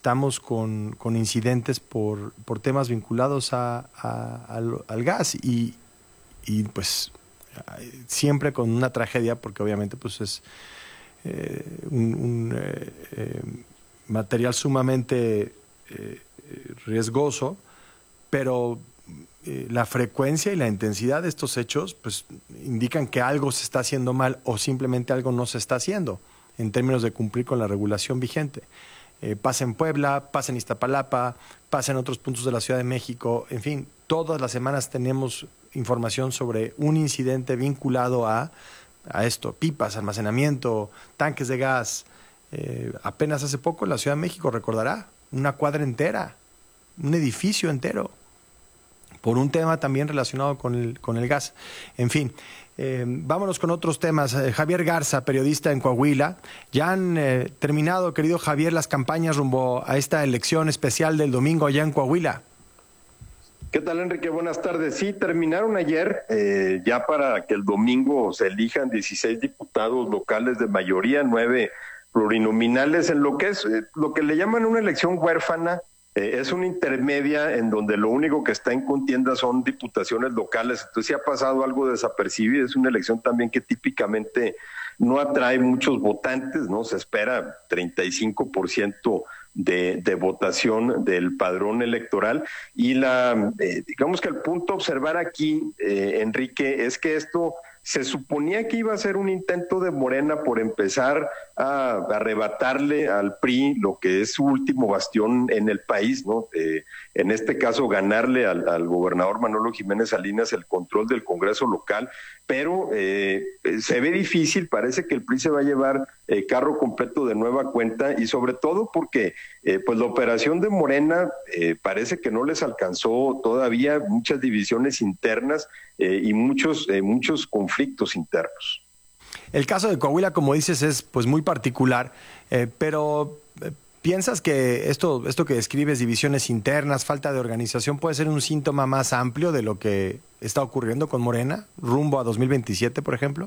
estamos con incidentes por temas vinculados al gas y pues siempre con una tragedia, porque obviamente pues es un material sumamente riesgoso, pero la frecuencia y la intensidad de estos hechos pues indican que algo se está haciendo mal o simplemente algo no se está haciendo en términos de cumplir con la regulación vigente. Pasa en Puebla, pasa en Iztapalapa, pasa en otros puntos de la Ciudad de México, en fin, todas las semanas tenemos información sobre un incidente vinculado a esto, pipas, almacenamiento, tanques de gas. Apenas hace poco en la Ciudad de México, recordará, una cuadra entera, un edificio entero, por un tema también relacionado con el gas. En fin, vámonos con otros temas. Javier Garza, periodista en Coahuila. Ya han terminado, querido Javier, las campañas rumbo a esta elección especial del domingo allá en Coahuila. ¿Qué tal, Enrique? Buenas tardes. Sí, terminaron ayer, ya para que el domingo se elijan 16 diputados locales de mayoría, 9 plurinominales, en lo que es lo que le llaman una elección huérfana. Es una intermedia en donde lo único que está en contienda son diputaciones locales, entonces sí ha pasado algo desapercibido. Es una elección también que típicamente no atrae muchos votantes, ¿no? Se espera 35% de votación del padrón electoral y digamos que el punto a observar aquí, Enrique, es que esto se suponía que iba a ser un intento de Morena por empezar a arrebatarle al PRI lo que es su último bastión en el país, ¿no? En este caso, ganarle al gobernador Manolo Jiménez Salinas el control del Congreso local, pero se ve difícil. Parece que el PRI se va a llevar carro completo de nueva cuenta, y sobre todo porque pues la operación de Morena parece que no les alcanzó todavía, muchas divisiones internas y muchos conflictos internos. El caso de Coahuila, como dices, es pues muy particular, pero ¿piensas que esto que describes, divisiones internas, falta de organización, puede ser un síntoma más amplio de lo que está ocurriendo con Morena, rumbo a 2027, por ejemplo?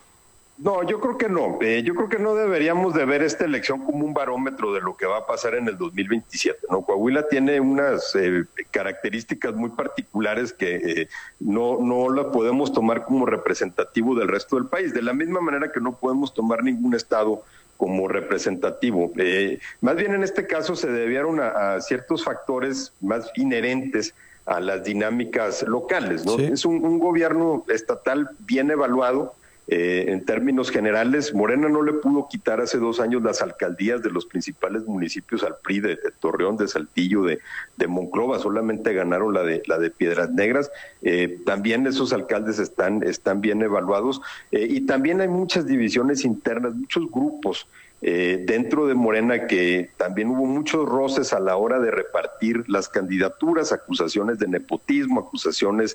No, yo creo que no. Yo creo que no deberíamos de ver esta elección como un barómetro de lo que va a pasar en el 2027, ¿no? Coahuila tiene unas características muy particulares que no la podemos tomar como representativo del resto del país, de la misma manera que no podemos tomar ningún estado como representativo. Más bien en este caso se debieron a ciertos factores más inherentes a las dinámicas locales, ¿no? Sí. Es un gobierno estatal bien evaluado. En términos generales, Morena no le pudo quitar hace 2 años las alcaldías de los principales municipios al PRI, de Torreón, de Saltillo, de Monclova. Solamente ganaron la de Piedras Negras. También esos alcaldes están bien evaluados, y también hay muchas divisiones internas, muchos grupos dentro de Morena, que también hubo muchos roces a la hora de repartir las candidaturas, acusaciones de nepotismo, acusaciones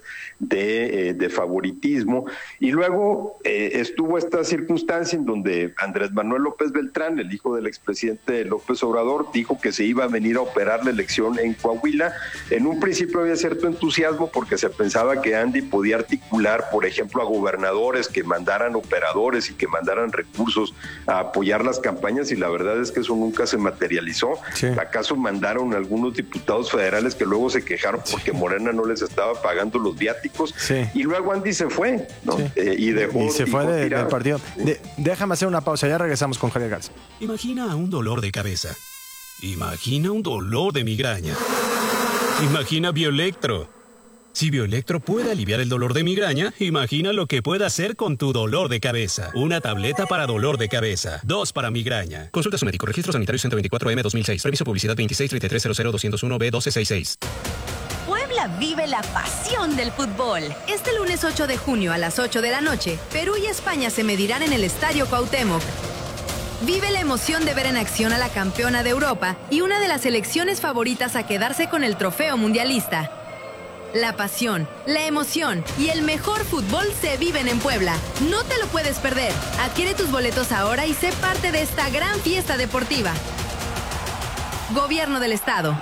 de favoritismo, y luego estuvo esta circunstancia en donde Andrés Manuel López Beltrán, el hijo del expresidente López Obrador, dijo que se iba a venir a operar la elección en Coahuila. En un principio había cierto entusiasmo porque se pensaba que Andy podía articular, por ejemplo, a gobernadores que mandaran operadores y que mandaran recursos a apoyar las campañas, y la verdad es que eso nunca se materializó. Sí. ¿Acaso mandaron algunos diputados federales que luego se quejaron porque Morena no les estaba pagando los viáticos? Sí. Y luego Andy se fue, ¿no? Sí. Y se fue del partido. Déjame hacer una pausa, ya regresamos con Javier Garza. Imagina un dolor de cabeza. Imagina un dolor de migraña. Imagina Bioelectro. Si Bioelectro puede aliviar el dolor de migraña, imagina lo que puede hacer con tu dolor de cabeza. Una tableta para dolor de cabeza, 2 para migraña. Consulta a su médico. Registro Sanitario 124M 2006. Reviso publicidad 2633000201B1266. Puebla vive la pasión del fútbol. Este lunes 8 de junio a las 8 de la noche, Perú y España se medirán en el Estadio Cuauhtémoc. Vive la emoción de ver en acción a la campeona de Europa y una de las selecciones favoritas a quedarse con el trofeo mundialista. La pasión, la emoción y el mejor fútbol se viven en Puebla. No te lo puedes perder. Adquiere tus boletos ahora y sé parte de esta gran fiesta deportiva. Gobierno del Estado.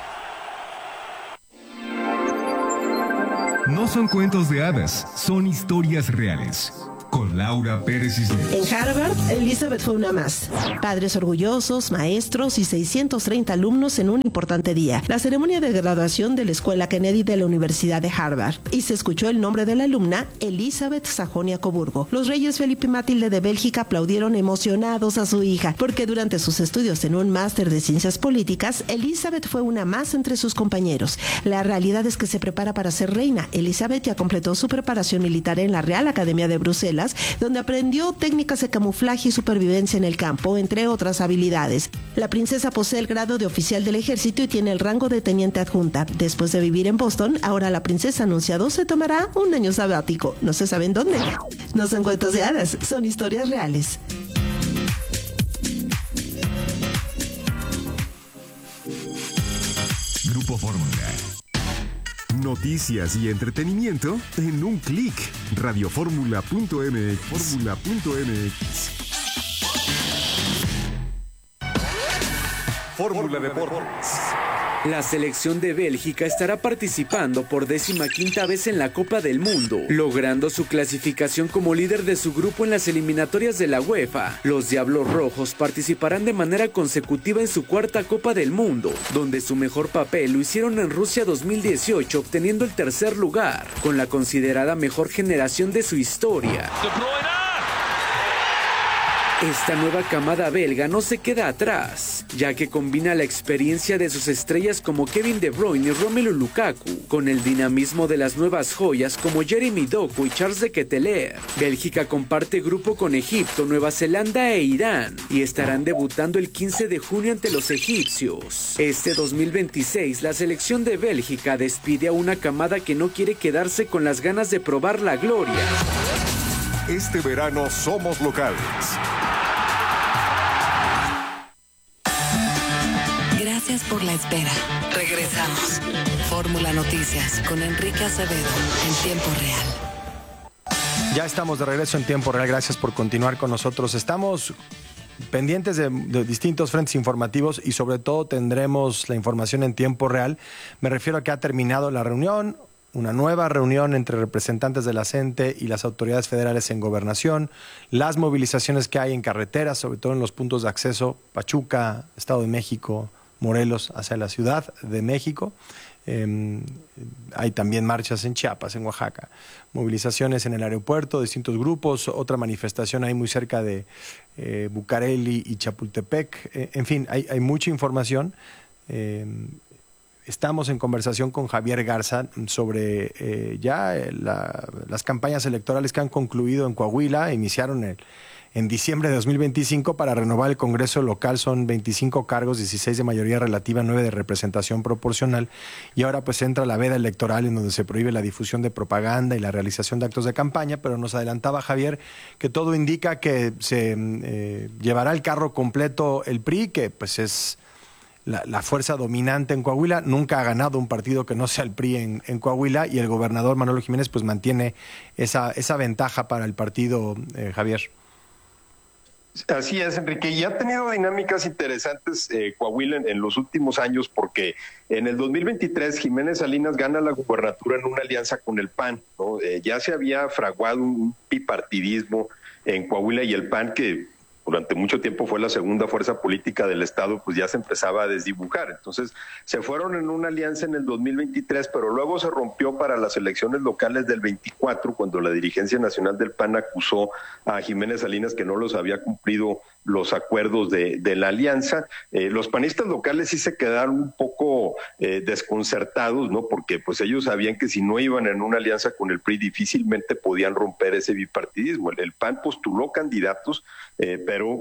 No son cuentos de hadas, son historias reales. con Laura Pérez Cisneros. En Harvard, Elizabeth fue una más. Padres orgullosos, maestros y 630 alumnos en un importante día. La ceremonia de graduación de la Escuela Kennedy de la Universidad de Harvard. Y se escuchó el nombre de la alumna, Elizabeth Sajonia-Coburgo. Los reyes Felipe y Matilde de Bélgica aplaudieron emocionados a su hija, porque durante sus estudios en un máster de ciencias políticas, Elizabeth fue una más entre sus compañeros. La realidad es que se prepara para ser reina. Elizabeth ya completó su preparación militar en la Real Academia de Bruselas, donde aprendió técnicas de camuflaje y supervivencia en el campo, entre otras habilidades. La princesa posee el grado de oficial del ejército y tiene el rango de teniente adjunta. Después de vivir en Boston, ahora la princesa ha anunciado se tomará un año sabático. No se sabe en dónde. No son cuentos de hadas, son historias reales. Grupo Fórmula. Noticias y entretenimiento en un clic. Radioformula.mx. Fórmula Deportes. La selección de Bélgica estará participando por 15ª vez en la Copa del Mundo, logrando su clasificación como líder de su grupo en las eliminatorias de la UEFA. Los Diablos Rojos participarán de manera consecutiva en su 4ª Copa del Mundo, donde su mejor papel lo hicieron en Rusia 2018, obteniendo el 3er lugar, con la considerada mejor generación de su historia. Esta nueva camada belga no se queda atrás, ya que combina la experiencia de sus estrellas como Kevin De Bruyne y Romelu Lukaku, con el dinamismo de las nuevas joyas como Jeremy Doku y Charles de Ketelaere. Bélgica comparte grupo con Egipto, Nueva Zelanda e Irán, y estarán debutando el 15 de junio ante los egipcios. Este 2026, la selección de Bélgica despide a una camada que no quiere quedarse con las ganas de probar la gloria. Este verano somos locales. Gracias por la espera. Regresamos. Fórmula Noticias con Enrique Acevedo en tiempo real. Ya estamos de regreso en tiempo real. Gracias por continuar con nosotros. Estamos pendientes de distintos frentes informativos y sobre todo tendremos la información en tiempo real. Me refiero a que ha terminado la reunión, una nueva reunión entre representantes de la CENTE y las autoridades federales en gobernación, las movilizaciones que hay en carreteras, sobre todo en los puntos de acceso, Pachuca, Estado de México, Morelos, hacia la Ciudad de México. Hay también marchas en Chiapas, en Oaxaca, movilizaciones en el aeropuerto, distintos grupos, otra manifestación ahí muy cerca de Bucareli y Chapultepec. En fin, hay mucha información. Estamos en conversación con Javier Garza sobre las campañas electorales que han concluido en Coahuila. Iniciaron en diciembre de 2025 para renovar el Congreso local. Son 25 cargos, 16 de mayoría relativa, 9 de representación proporcional. Y ahora pues entra la veda electoral en donde se prohíbe la difusión de propaganda y la realización de actos de campaña. Pero nos adelantaba Javier que todo indica que se llevará el carro completo el PRI, que pues es la fuerza dominante en Coahuila. Nunca ha ganado un partido que no sea el PRI en Coahuila, y el gobernador Manolo Jiménez pues mantiene esa ventaja para el partido, Javier. Así es, Enrique, y ha tenido dinámicas interesantes Coahuila en los últimos años, porque en el 2023 Jiménez Salinas gana la gubernatura en una alianza con el PAN, ¿no? Ya se había fraguado un bipartidismo en Coahuila, y el PAN, que durante mucho tiempo fue la segunda fuerza política del estado, pues ya se empezaba a desdibujar. Entonces se fueron en una alianza en el 2023, pero luego se rompió para las elecciones locales del 24, cuando la dirigencia nacional del PAN acusó a Jiménez Salinas que no los había cumplido los acuerdos de la alianza. Los panistas locales sí se quedaron un poco desconcertados, ¿no? Porque pues ellos sabían que si no iban en una alianza con el PRI difícilmente podían romper ese bipartidismo. El PAN postuló candidatos, pero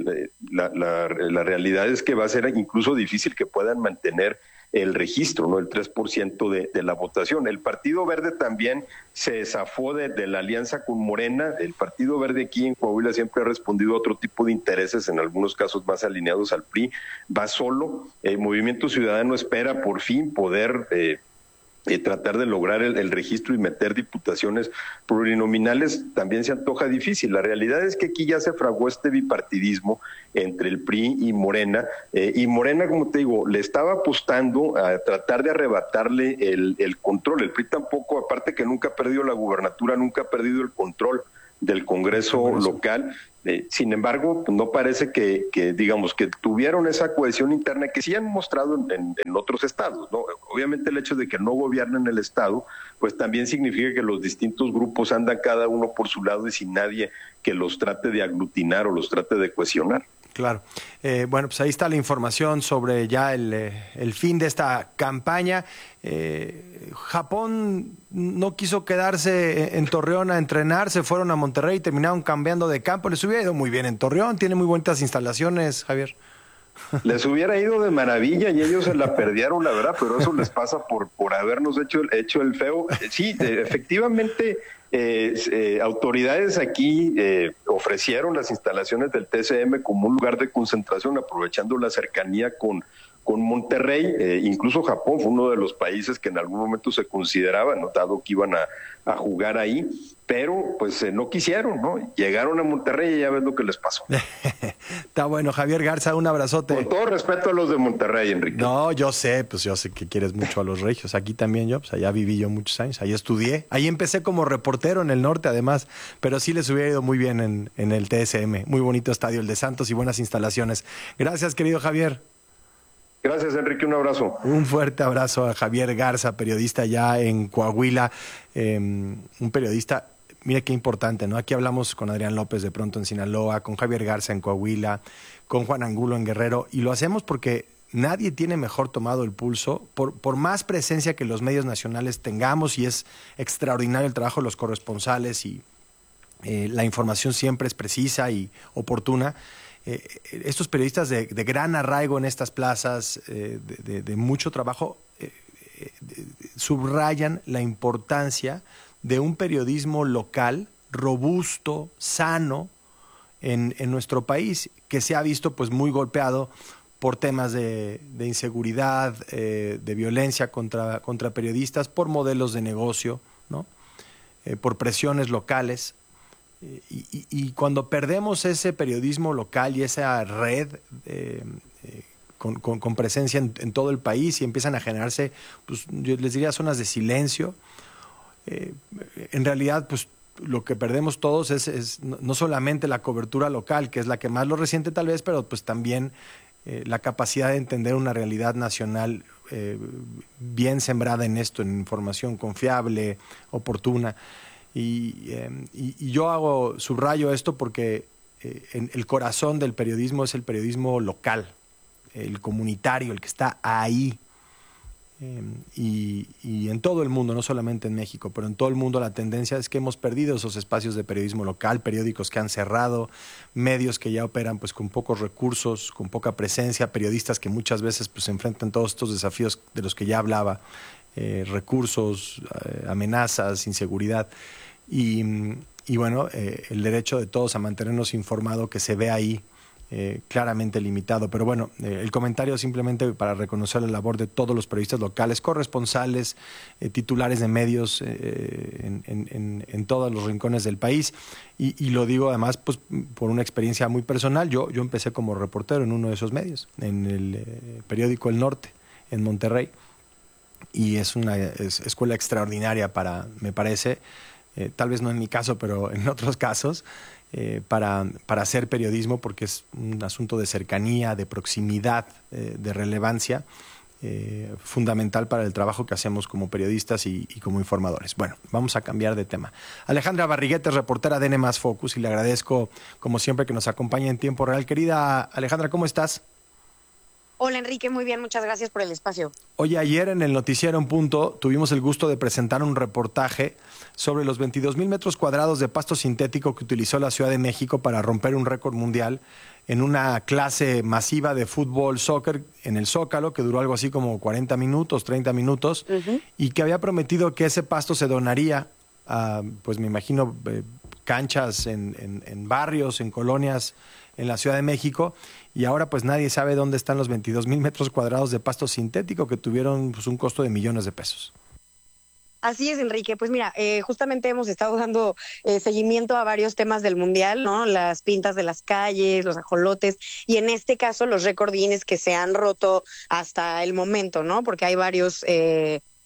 la realidad es que va a ser incluso difícil que puedan mantener el registro, ¿no? El 3% de la votación. El Partido Verde también se zafó de la alianza con Morena. El Partido Verde aquí en Coahuila siempre ha respondido a otro tipo de intereses, en algunos casos más alineados al PRI. Va solo. El Movimiento Ciudadano espera por fin poder tratar de lograr el registro y meter diputaciones plurinominales. También se antoja difícil. La realidad es que aquí ya se fraguó este bipartidismo entre el PRI y Morena, y Morena, como te digo, le estaba apostando a tratar de arrebatarle el control. El PRI tampoco, aparte que nunca ha perdido la gubernatura, nunca ha perdido el control del Congreso local. Sin embargo, no parece que digamos que tuvieron esa cohesión interna que sí han mostrado en otros estados, ¿no? Obviamente el hecho de que no gobiernen el estado, pues también significa que los distintos grupos andan cada uno por su lado y sin nadie que los trate de aglutinar o los trate de cohesionar. Claro. Bueno, pues ahí está la información sobre ya el fin de esta campaña. Japón no quiso quedarse en Torreón a entrenar, se fueron a Monterrey y terminaron cambiando de campo. Les hubiera ido muy bien en Torreón, tiene muy bonitas instalaciones, Javier. Les hubiera ido de maravilla y ellos se la perdieron, la verdad, pero eso les pasa por habernos hecho el feo. Sí, efectivamente, autoridades aquí ofrecieron las instalaciones del TCM como un lugar de concentración, aprovechando la cercanía con Monterrey. Incluso Japón fue uno de los países que en algún momento se consideraba, ¿no?, dado que iban a jugar ahí, pero pues no quisieron, ¿no? Llegaron a Monterrey y ya ves lo que les pasó. Está bueno, Javier Garza, un abrazote. Con todo respeto a los de Monterrey, Enrique. No, yo sé que quieres mucho a los regios. Aquí también yo, pues allá viví yo muchos años, ahí estudié. Ahí empecé como reportero en el norte, además, pero sí les hubiera ido muy bien en el TSM. Muy bonito estadio el de Santos y buenas instalaciones. Gracias, querido Javier. Gracias, Enrique, un abrazo. Un fuerte abrazo a Javier Garza, periodista ya en Coahuila, un periodista, mira qué importante, ¿no? Aquí hablamos con Adrián López de pronto en Sinaloa, con Javier Garza en Coahuila, con Juan Angulo en Guerrero, y lo hacemos porque nadie tiene mejor tomado el pulso, por más presencia que los medios nacionales tengamos, y es extraordinario el trabajo de los corresponsales y la información siempre es precisa y oportuna. Estos periodistas de gran arraigo en estas plazas, de mucho trabajo, subrayan la importancia de un periodismo local, robusto, sano, en nuestro país, que se ha visto pues muy golpeado por temas de inseguridad, de violencia contra periodistas, por modelos de negocio, ¿no? Por presiones locales. Y cuando perdemos ese periodismo local y esa red con presencia en todo el país y empiezan a generarse, pues yo les diría, zonas de silencio, en realidad pues lo que perdemos todos es no solamente la cobertura local, que es la que más lo resiente tal vez, pero pues también la capacidad de entender una realidad nacional bien sembrada en esto, en información confiable, oportuna. Y yo subrayo esto porque el corazón del periodismo es el periodismo local, el comunitario, el que está ahí. Y en todo el mundo, no solamente en México, pero en todo el mundo la tendencia es que hemos perdido esos espacios de periodismo local, periódicos que han cerrado, medios que ya operan pues con pocos recursos, con poca presencia, periodistas que muchas veces pues enfrentan todos estos desafíos de los que ya hablaba, recursos, amenazas, inseguridad. Y bueno, el derecho de todos a mantenernos informados, que se ve ahí claramente limitado. Pero bueno, el comentario simplemente para reconocer la labor de todos los periodistas locales, corresponsales, titulares de medios en todos los rincones del país. Y lo digo además pues por una experiencia muy personal. Yo empecé como reportero en uno de esos medios, en el periódico El Norte, en Monterrey. Y es una escuela extraordinaria me parece, tal vez no en mi caso, pero en otros casos, para hacer periodismo, porque es un asunto de cercanía, de proximidad, de relevancia, fundamental para el trabajo que hacemos como periodistas y como informadores. Bueno, vamos a cambiar de tema. Alejandra Barriguete es reportera de N+ Focus y le agradezco, como siempre, que nos acompañe en tiempo real. Querida Alejandra, ¿cómo estás? Hola Enrique, muy bien, muchas gracias por el espacio. Oye, ayer en el noticiero En Punto tuvimos el gusto de presentar un reportaje sobre los 22,000 metros cuadrados de pasto sintético que utilizó la Ciudad de México para romper un récord mundial en una clase masiva de fútbol, soccer en el Zócalo, que duró algo así como 40 minutos, 30 minutos, y que había prometido que ese pasto se donaría a, pues me imagino, canchas en barrios, en colonias en la Ciudad de México, y ahora pues nadie sabe dónde están los 22,000 metros cuadrados de pasto sintético que tuvieron pues un costo de millones de pesos. Así es, Enrique. Pues mira, justamente hemos estado dando seguimiento a varios temas del Mundial, ¿no? Las pintas de las calles, los ajolotes, y en este caso los récord Guinness que se han roto hasta el momento, ¿no? Porque hay varios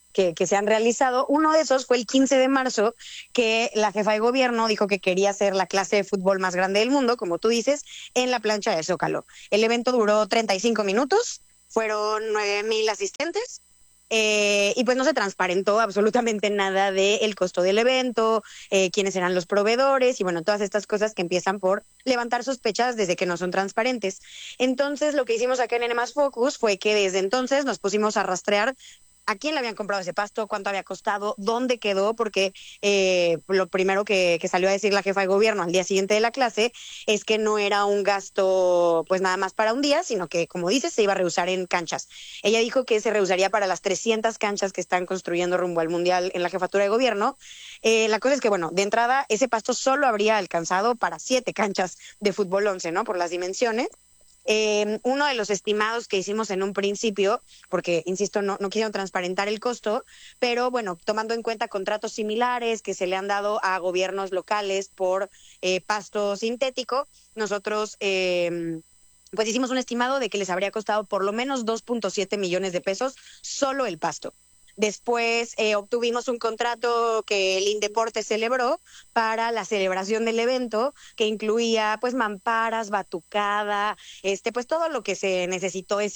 que se han realizado. Uno de esos fue el 15 de marzo, que la jefa de gobierno dijo que quería hacer la clase de fútbol más grande del mundo, como tú dices, en la plancha de Zócalo. El evento duró 35 minutos, fueron 9,000 asistentes. Y pues no se transparentó absolutamente nada del costo del evento, quiénes eran los proveedores y bueno, todas estas cosas que empiezan por levantar sospechas desde que no son transparentes. Entonces lo que hicimos acá en N+ Focus fue que desde entonces nos pusimos a rastrear a quién le habían comprado ese pasto, cuánto había costado, dónde quedó, porque lo primero que salió a decir la jefa de gobierno al día siguiente de la clase es que no era un gasto pues nada más para un día, sino que, como dices, se iba a reusar en canchas. Ella dijo que se reusaría para las 300 canchas que están construyendo rumbo al Mundial en la jefatura de gobierno. La cosa es que, bueno, de entrada, ese pasto solo habría alcanzado para 7 canchas de fútbol 11, ¿no? Por las dimensiones. Uno de los estimados que hicimos en un principio, porque, insisto, no quisieron transparentar el costo, pero bueno, tomando en cuenta contratos similares que se le han dado a gobiernos locales por pasto sintético, nosotros pues hicimos un estimado de que les habría costado por lo menos 2.7 millones de pesos solo el pasto. Después obtuvimos un contrato que el Indeporte celebró para la celebración del evento, que incluía pues mamparas, batucada, pues todo lo que se necesitó ese